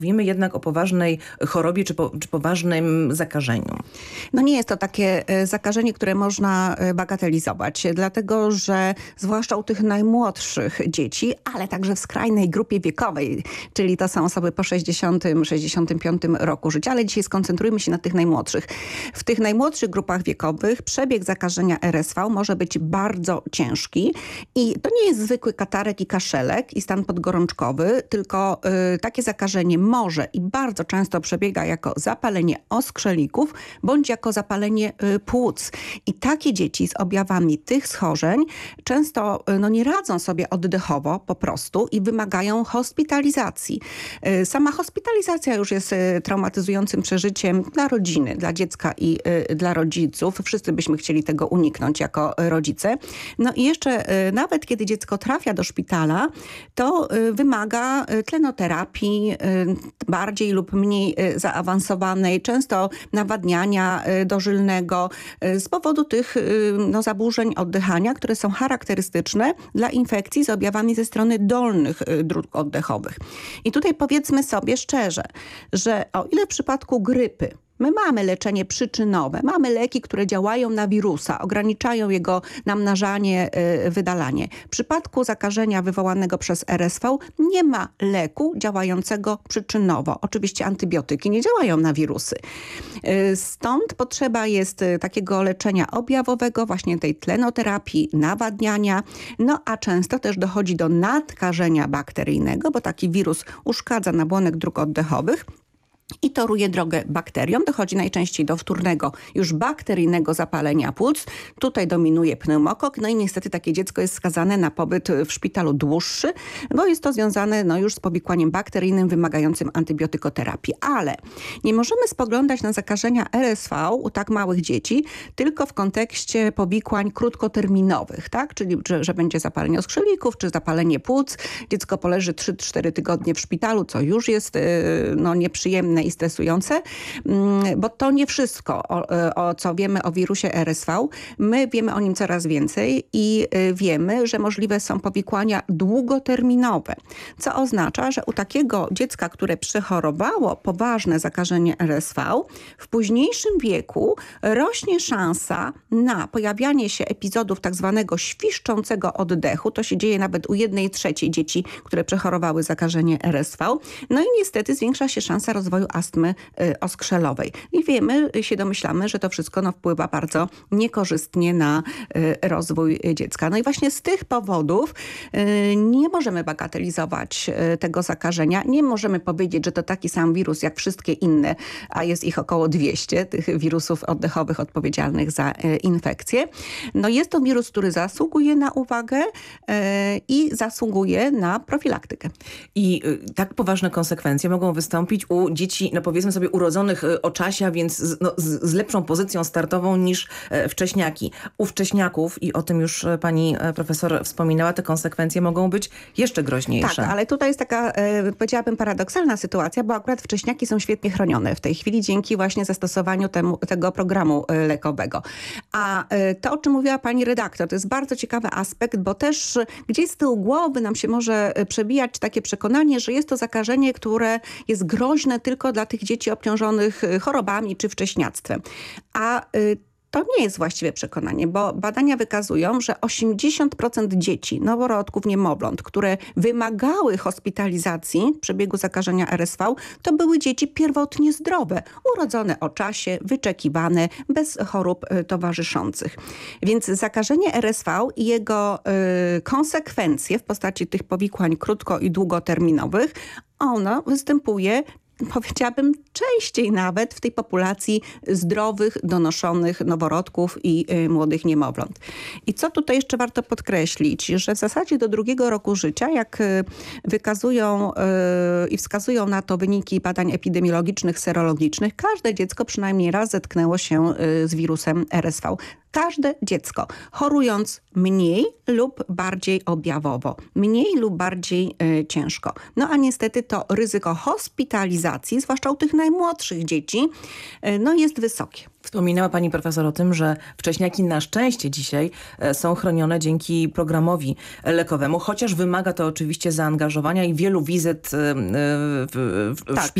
Mówimy jednak o poważnej chorobie czy poważnym zakażeniu. No nie jest to takie zakażenie, które można bagatelizować, dlatego że zwłaszcza u tych najmłodszych dzieci, ale także w skrajnej grupie wiekowej, czyli to są osoby po 60-65 roku życia, ale dzisiaj skoncentrujmy się na tych najmłodszych. W tych najmłodszych grupach wiekowych przebieg zakażenia RSV może być bardzo ciężki i to nie jest zwykły katarek i kaszelek i stan podgorączkowy, tylko takie zakażenie może i bardzo często przebiega jako zapalenie oskrzelików bądź jako zapalenie płuc. I takie dzieci z objawami tych schorzeń często nie radzą sobie oddechowo po prostu i wymagają hospitalizacji. Sama hospitalizacja już jest traumatyzującym przeżyciem dla rodziny, dla dziecka i dla rodziców. Wszyscy byśmy chcieli tego uniknąć jako rodzice. No i jeszcze nawet kiedy dziecko trafia do szpitala, to wymaga tlenoterapii bardziej lub mniej zaawansowanej, często nawadniania dożylnego z powodu tych zaburzeń oddychania, które są charakterystyczne dla infekcji z objawami ze strony dolnych dróg oddechowych. I tutaj powiedzmy sobie szczerze, że o ile w przypadku grypy my mamy leczenie przyczynowe, mamy leki, które działają na wirusa, ograniczają jego namnażanie, wydalanie. W przypadku zakażenia wywołanego przez RSV nie ma leku działającego przyczynowo. Oczywiście antybiotyki nie działają na wirusy. Stąd potrzeba jest takiego leczenia objawowego, właśnie tej tlenoterapii, nawadniania, a często też dochodzi do nadkażenia bakteryjnego, bo taki wirus uszkadza nabłonek dróg oddechowych i toruje drogę bakteriom. Dochodzi najczęściej do wtórnego, już bakteryjnego zapalenia płuc. Tutaj dominuje pneumokok. No i niestety takie dziecko jest skazane na pobyt w szpitalu dłuższy, bo jest to związane już z powikłaniem bakteryjnym wymagającym antybiotykoterapii. Ale nie możemy spoglądać na zakażenia RSV u tak małych dzieci tylko w kontekście powikłań krótkoterminowych, tak? Czyli że będzie zapalenie oskrzelików, czy zapalenie płuc. Dziecko poleży 3-4 tygodnie w szpitalu, co już jest nieprzyjemne i stresujące, bo to nie wszystko, o co wiemy o wirusie RSV. My wiemy o nim coraz więcej i wiemy, że możliwe są powikłania długoterminowe, co oznacza, że u takiego dziecka, które przechorowało poważne zakażenie RSV, w późniejszym wieku rośnie szansa na pojawianie się epizodów tak zwanego świszczącego oddechu. To się dzieje nawet u 1/3 dzieci, które przechorowały zakażenie RSV. No i niestety zwiększa się szansa rozwoju astmy oskrzelowej. I domyślamy, że to wszystko wpływa bardzo niekorzystnie na rozwój dziecka. No i właśnie z tych powodów nie możemy bagatelizować tego zakażenia. Nie możemy powiedzieć, że to taki sam wirus jak wszystkie inne, a jest ich około 200, tych wirusów oddechowych odpowiedzialnych za infekcję. Jest to wirus, który zasługuje na uwagę i zasługuje na profilaktykę. I tak poważne konsekwencje mogą wystąpić u dzieci, powiedzmy sobie, urodzonych o czasie, a więc z lepszą pozycją startową niż wcześniaki. U wcześniaków, i o tym już pani profesor wspominała, te konsekwencje mogą być jeszcze groźniejsze. Tak, ale tutaj jest taka, powiedziałabym, paradoksalna sytuacja, bo akurat wcześniaki są świetnie chronione w tej chwili dzięki właśnie zastosowaniu tego programu lekowego. A to, o czym mówiła pani redaktor, to jest bardzo ciekawy aspekt, bo też gdzieś z tyłu głowy nam się może przebijać takie przekonanie, że jest to zakażenie, które jest groźne tylko dla tych dzieci obciążonych chorobami czy wcześniactwem. A to nie jest właściwe przekonanie, bo badania wykazują, że 80% dzieci, noworodków, niemowląt, które wymagały hospitalizacji w przebiegu zakażenia RSV, to były dzieci pierwotnie zdrowe, urodzone o czasie, wyczekiwane, bez chorób towarzyszących. Więc zakażenie RSV i jego konsekwencje w postaci tych powikłań krótko- i długoterminowych, ono występuje, powiedziałabym, częściej nawet w tej populacji zdrowych, donoszonych noworodków i młodych niemowląt. I co tutaj jeszcze warto podkreślić, że w zasadzie do 2 roku życia, jak wykazują i wskazują na to wyniki badań epidemiologicznych, serologicznych, każde dziecko przynajmniej raz zetknęło się z wirusem RSV. każde dziecko, chorując mniej lub bardziej objawowo, mniej lub bardziej ciężko. No a niestety to ryzyko hospitalizacji, zwłaszcza u tych najmłodszych dzieci, no jest wysokie. Wspominała pani profesor o tym, że wcześniaki na szczęście dzisiaj są chronione dzięki programowi lekowemu, chociaż wymaga to oczywiście zaangażowania i wielu wizyt w Tak.